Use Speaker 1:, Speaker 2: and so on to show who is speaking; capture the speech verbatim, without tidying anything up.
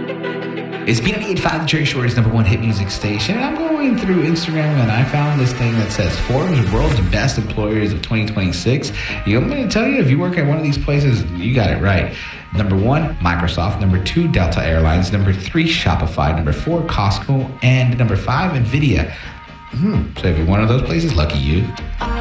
Speaker 1: It's B ninety-eight point five, Jerry Shorty's number one hit music station. And I'm going through Instagram and I found this thing that says Forbes World's Best Employers of twenty twenty-six. You know, I'm going to tell you, if you work at one of these places, you got it right. Number one, Microsoft. Number two, Delta Airlines. Number three, Shopify. Number four, Costco. And number five, NVIDIA. Hmm. So if you're one of those places, lucky you.